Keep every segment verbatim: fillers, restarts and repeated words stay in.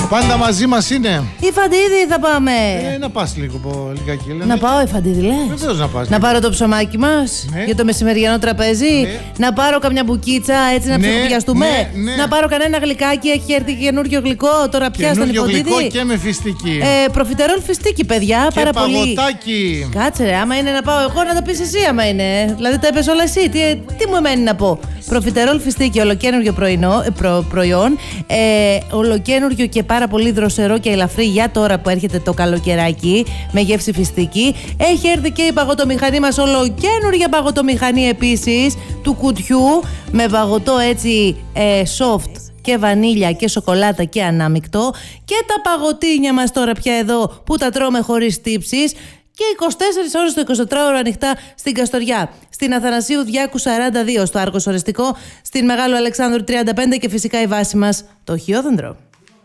Πάντα μαζί μας είναι. Η Φαντίδη θα πάμε. Ε, να πας λίγο από λιγάκι. Λένε. Να πάω η Φαντίδη λες. Βεβαίως να πας. Να πάρω το ψωμάκι μας, ναι, για το μεσημεριανό τραπέζι. Ναι. Να πάρω καμιά μπουκίτσα έτσι να, ναι, ψιλοπιαστούμε. Ναι, ναι. Να πάρω κανένα γλυκάκι. Έχει έρθει και καινούριο γλυκό. Τώρα πια στον Φαντίδη. Γλυκό και με φιστίκι. Ε, προφιτερόλ φιστίκι, παιδιά. Και πάρα παγωτάκι. Πολύ. Κάτσε ρε, άμα είναι να πάω εγώ να τα πεις εσύ, άμα είναι. Δηλαδή τα είπες όλα εσύ. Τι, τι μου εμένει να πω. Προφιτερόλ φιστίκι, ολοκένουργιο πρωινό, ε, προ, προϊόν. Ε, ολοκένουργιο και πάρα πολύ δροσερό και ελαφρύ για τώρα που έρχεται το καλοκαιράκι, με γεύση φιστίκι. Έχει έρθει και η παγωτομηχανή μας, ολοκένουργια παγωτομηχανή επίσης του κουτιού, με παγωτό έτσι ε, soft και βανίλια και σοκολάτα και ανάμεικτο. Και τα παγωτίνια μας τώρα πια εδώ που τα τρώμε χωρίς τύψεις. Και είκοσι τέσσερις ώρες το εικοσιτετράωρο ανοιχτά στην Καστοριά. Στην Αθανασίου Διάκου σαράντα δύο, στο Άργος Ορεστικό, στην Μεγάλου Αλεξάνδρου τριάντα πέντε και φυσικά η βάση μας, το Χιόδεντρο.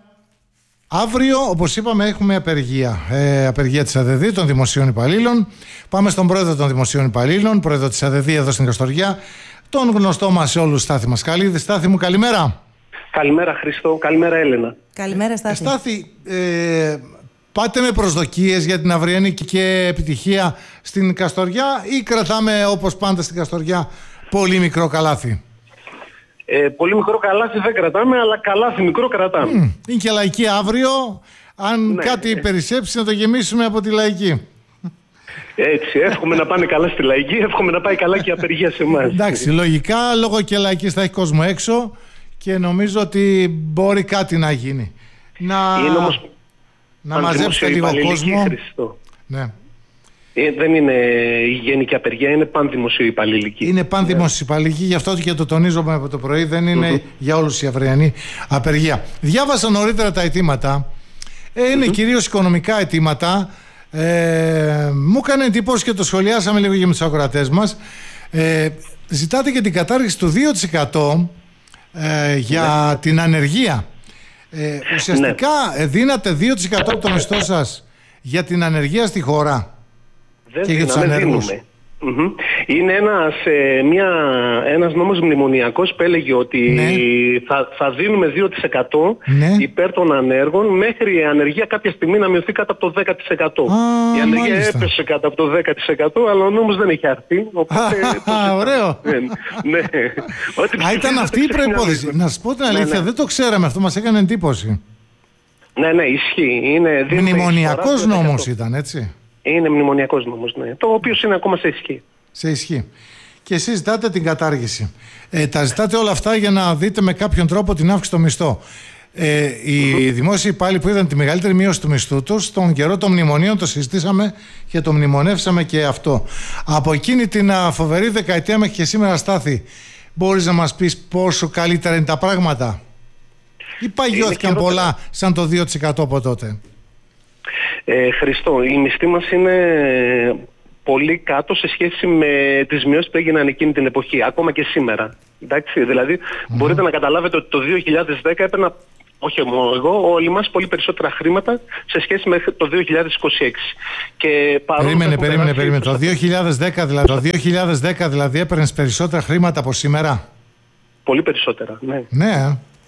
Αύριο, όπως είπαμε, έχουμε απεργία. Ε, απεργία της ΑΔΕΔΗ, των δημοσίων υπαλλήλων. Πάμε στον πρόεδρο των δημοσίων υπαλλήλων, πρόεδρο της ΑΔΕΔΗ εδώ στην Καστοριά, τον γνωστό μας σε όλους Στάθη Μασχαλίδη. Στάθη μου, καλημέρα. Καλημέρα Χριστό, καλημέρα Έλενα. Καλημέρα Στάθη. Ε, Στάθη, ε, πάτε με προσδοκίες για την αυριανή και επιτυχία στην Καστοριά ή κρατάμε όπως πάντα στην Καστοριά πολύ μικρό καλάθι? Ε, πολύ μικρό καλάθι δεν κρατάμε, αλλά καλάθι μικρό κρατάμε. Mm, είναι και λαϊκή αύριο. Αν ναι, κάτι ναι. περισσέψει να το γεμίσουμε από τη λαϊκή. Έτσι, εύχομαι να πάνε καλά στη λαϊκή, εύχομαι να πάει καλά και η απεργία σε εμάς. Εντάξει, λογικά, λόγω και λαϊκής θα έχει κόσμο έξω και νομίζω ότι μπορεί κάτι να γίνει. Να, όμως, να μαζέψετε λίγο κόσμο. Ναι. Ε, δεν είναι η γενική απεργία, είναι πανδημοσίου υπαλληλική. Είναι πανδημοσίου υπαλληλική, γι' αυτό και το τονίζομαι από το πρωί, δεν είναι mm-hmm. για όλους η αυριανή απεργία. Διάβασα νωρίτερα τα αιτήματα, ε, είναι mm-hmm. κυρίως οικονομικά αιτήματα. Ε, μου έκανε εντύπωση και το σχολιάσαμε λίγο για με τους ακροατές μας. Ε, ζητάτε και την κατάργηση του δύο τοις εκατό ε, για mm-hmm. την ανεργία. Ε, ουσιαστικά ναι. δίνατε δύο τοις εκατό από το μισθό σας για την ανεργία στη χώρα. Δεν και δίναμε, για δίνουμε. Mm-hmm. Είναι ένας, ε, μια, ένας νόμος μνημονιακός που έλεγε ότι ναι. θα, θα δίνουμε δύο τοις εκατό ναι. υπέρ των ανέργων μέχρι η ανεργία κάποια στιγμή να μειωθεί κάτω από το δέκα τοις εκατό. Α, η ανεργία μάλιστα. έπεσε κάτω από το δέκα τοις εκατό, αλλά ο νόμος δεν έχει αρθεί. Α, ωραίο. ναι. Α, ήταν αυτή η προϋπόθεση. Να σας πω την αλήθεια, ναι, ναι. δεν το ξέραμε αυτό, μας έκανε εντύπωση. Ναι, ναι, ισχύει. Είναι μνημονιακός νόμος ήταν, έτσι. Είναι μνημονιακός νόμος, ναι. Το οποίο είναι ακόμα σε ισχύ. Σε ισχύ. Και εσείς ζητάτε την κατάργηση. Ε, τα ζητάτε όλα αυτά για να δείτε με κάποιον τρόπο την αύξηση στο μισθό. Ε, οι mm-hmm. δημόσιοι υπάλληλοι που είδαν τη μεγαλύτερη μείωση του μισθού τους, στον καιρό των μνημονίων το συζητήσαμε και το μνημονεύσαμε και αυτό. Από εκείνη την φοβερή δεκαετία μέχρι και σήμερα, Στάθη, μπορείς να μας πεις πόσο καλύτερα είναι τα πράγματα? Ή παγιώθηκαν πολλά σαν το δύο τοις εκατό από τότε? Ε, Χριστό, η μισθή μας είναι πολύ κάτω σε σχέση με τις μειώσεις που έγιναν εκείνη την εποχή, ακόμα και σήμερα. Εντάξει, δηλαδή mm-hmm. μπορείτε να καταλάβετε ότι το δύο χιλιάδες δέκα έπαιρνα, όχι μόνο εγώ, όλοι μας, πολύ περισσότερα χρήματα σε σχέση με το δύο χιλιάδες είκοσι έξι. Και περίμενε, περίμενε, περίμενε. Το δύο χιλιάδες δέκα, δηλαδή, το δύο χιλιάδες δέκα δηλαδή έπαιρνες περισσότερα χρήματα από σήμερα? Πολύ περισσότερα, ναι. Ναι.